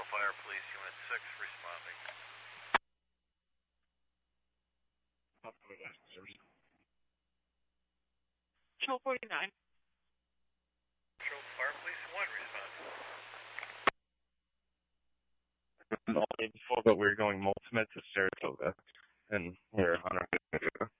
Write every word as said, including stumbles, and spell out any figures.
Fire Police Unit six responding. Patrol forty-nine. Patrol Fire Police one responding. All day before, but we we're going Multimate to Saratoga, and we're on our way to